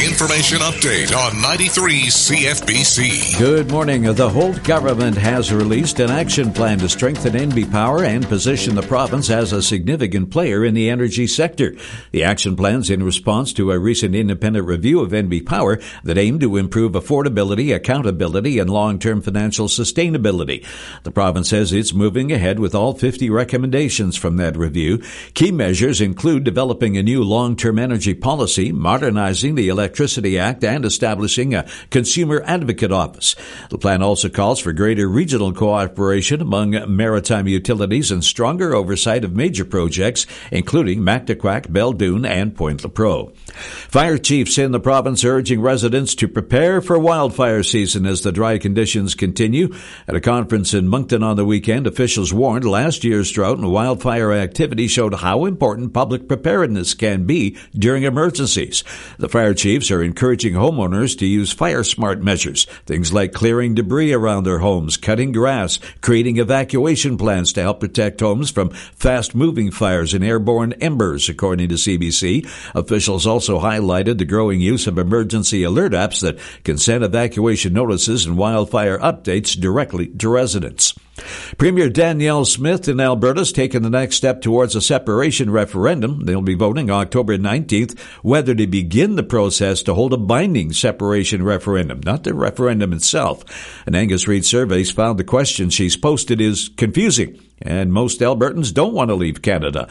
information update on 93 CFBC. Good morning. The Holt government has released an action plan to strengthen NB Power and position the province as a significant player in the energy sector. The action plan's in response to a recent independent review of NB Power that aimed to improve affordability, accountability, and long-term financial sustainability. The province says it's moving ahead with all 50 recommendations from that review. Key measures include developing a new long-term energy policy, modernizing the Electricity Act, and establishing a consumer advocate office. The plan also calls for greater regional cooperation among maritime utilities and stronger oversight of major projects, including Mactaquac, Beldoon, and Point Lepreau. Fire chiefs in the province are urging residents to prepare for wildfire season as the dry conditions continue. At a conference in Moncton on the weekend, officials warned last year's drought and wildfire activity showed how important public preparedness can be during emergencies. The fire chiefs are encouraging homeowners to use fire-smart measures, things like clearing debris around their homes, cutting grass, creating evacuation plans to help protect homes from fast-moving fires and airborne embers, according to CBC. Officials also highlighted the growing use of emergency alert apps that can send evacuation notices and wildfire updates directly to residents. Premier Danielle Smith in Alberta has taken the next step towards a separation referendum. They'll be voting October 19th whether to begin the process to hold a binding separation referendum, not the referendum itself. An Angus Reid survey's found the question she's posted is confusing, and most Albertans don't want to leave Canada.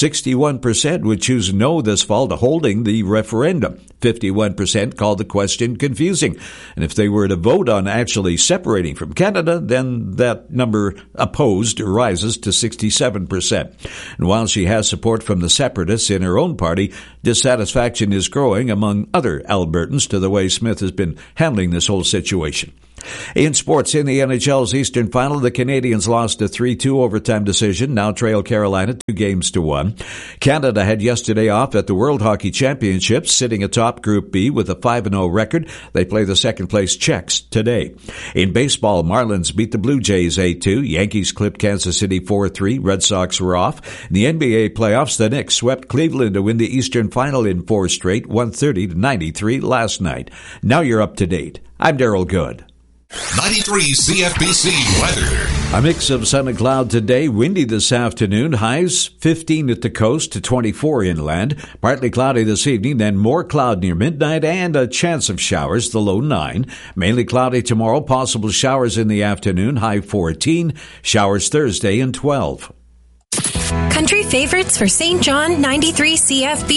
61% would choose no this fall to holding the referendum. 51% called the question confusing. And if they were to vote on actually separating from Canada, then that number opposed rises to 67%. And while she has support from the separatists in her own party, dissatisfaction is growing among other Albertans to the way Smith has been handling this whole situation. In sports, in the NHL's Eastern Final, the Canadiens lost a 3-2 overtime decision, now trail Carolina 2-1. Canada had yesterday off at the World Hockey Championships, sitting atop Group B with a 5-0 record. They play the second-place Czechs today. In baseball, Marlins beat the Blue Jays 8-2. Yankees clipped Kansas City 4-3. Red Sox were off. In the NBA playoffs, the Knicks swept Cleveland to win the Eastern Final in 4 straight, 130-93 last night. Now you're up to date. I'm Daryl Good. 93 CFBC weather. A mix of sun and cloud today. Windy this afternoon. Highs 15 at the coast to 24 inland. Partly cloudy this evening, then more cloud near midnight and a chance of showers, the low 9. Mainly cloudy tomorrow. Possible showers in the afternoon. High 14. Showers Thursday and 12. Country favorites for St. John 93 CFB.